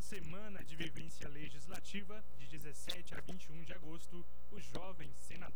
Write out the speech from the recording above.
semana de vivência legislativa, de 17 a 21 de agosto, o jovem senador